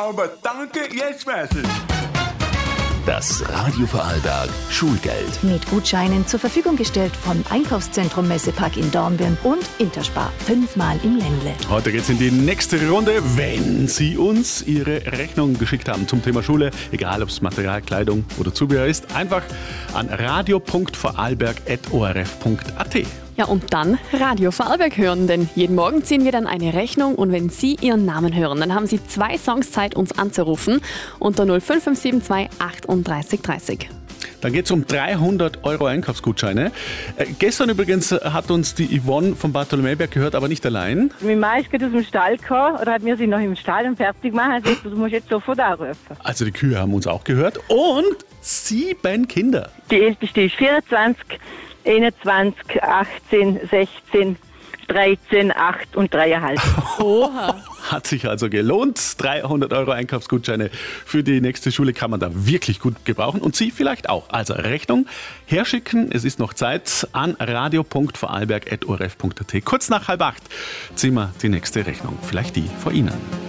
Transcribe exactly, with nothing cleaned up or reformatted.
aber danke, jetzt weiß ich. Das Radio Vorarlberg Schulgeld. Mit Gutscheinen zur Verfügung gestellt vom Einkaufszentrum Messepark in Dornbirn und Interspar. Fünfmal im Ländle. Heute geht's in die nächste Runde. Wenn Sie uns Ihre Rechnung geschickt haben zum Thema Schule, egal ob es Material, Kleidung oder Zubehör ist, einfach an radio punkt vorarlberg at o r f punkt a t. Ja, und dann Radio Vorarlberg hören, denn jeden Morgen ziehen wir dann eine Rechnung und wenn Sie Ihren Namen hören, dann haben Sie zwei Songs Zeit, uns anzurufen unter null fünf fünf sieben zwei achtunddreißig dreißig. Dann geht es um dreihundert Euro Einkaufsgutscheine. Äh, gestern übrigens hat uns die Yvonne von Bartholomäberg gehört, aber nicht allein. Mein Mann ist gerade aus dem Stall gekommen, oder hat mir sie noch im Stall und fertig gemacht. Also du musst jetzt sofort anrufen. Also die Kühe haben uns auch gehört und sieben Kinder. Die älteste ist vierundzwanzig, einundzwanzig, achtzehn, sechzehn, dreizehn, acht und dreieinhalb. Oha. Hat sich also gelohnt. dreihundert Euro Einkaufsgutscheine für die nächste Schule kann man da wirklich gut gebrauchen. Und Sie vielleicht auch. Also Rechnung herschicken. Es ist noch Zeit an radio punkt vorarlberg at o r f punkt a t. Kurz nach halb acht ziehen wir die nächste Rechnung. Vielleicht die vor Ihnen.